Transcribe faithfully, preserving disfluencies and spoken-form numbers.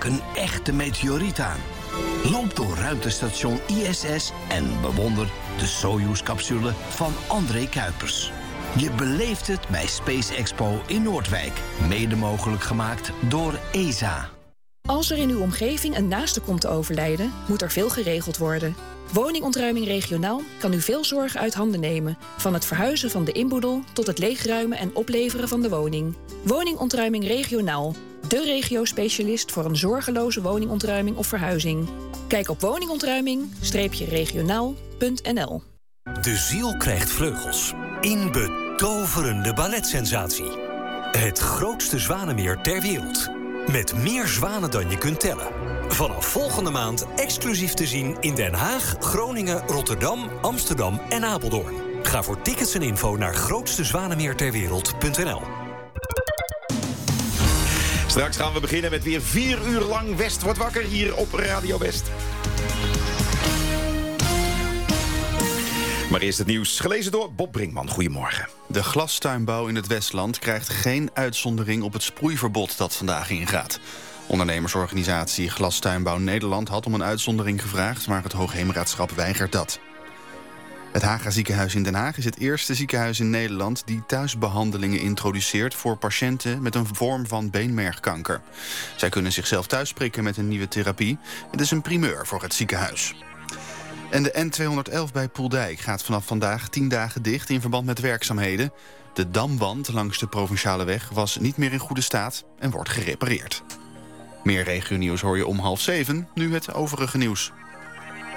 raak een echte meteoriet aan. Loop door ruimtestation I S S en bewonder de Soyuz-capsule van André Kuipers. Je beleeft het bij Space Expo in Noordwijk. Mede mogelijk gemaakt door E S A. Als er in uw omgeving een naaste komt te overlijden, moet er veel geregeld worden. Woningontruiming regionaal kan u veel zorgen uit handen nemen. Van het verhuizen van de inboedel tot het leegruimen en opleveren van de woning. Woningontruiming regionaal. De regio-specialist voor een zorgeloze woningontruiming of verhuizing. Kijk op woningontruiming-regionaal punt n l. De ziel krijgt vleugels. In betoverende balletsensatie. Het grootste zwanenmeer ter wereld. Met meer zwanen dan je kunt tellen. Vanaf volgende maand exclusief te zien in Den Haag, Groningen, Rotterdam, Amsterdam en Apeldoorn. Ga voor tickets en info naar grootste zwanenmeer ter wereld punt n l. Straks gaan we beginnen met weer vier uur lang West wordt wakker hier op Radio West. Maar eerst het nieuws, gelezen door Bob Brinkman. Goedemorgen. De glastuinbouw in het Westland krijgt geen uitzondering op het sproeiverbod dat vandaag ingaat. Ondernemersorganisatie Glastuinbouw Nederland had om een uitzondering gevraagd, maar het Hoogheemraadschap weigert dat. Het Haga ziekenhuis in Den Haag is het eerste ziekenhuis in Nederland die thuisbehandelingen introduceert voor patiënten met een vorm van beenmergkanker. Zij kunnen zichzelf thuis prikken met een nieuwe therapie. Het is een primeur voor het ziekenhuis. En de N tweehonderdelf bij Poeldijk gaat vanaf vandaag tien dagen dicht in verband met werkzaamheden. De damwand langs de provinciale weg was niet meer in goede staat en wordt gerepareerd. Meer regionieuws hoor je om half zeven, nu het overige nieuws.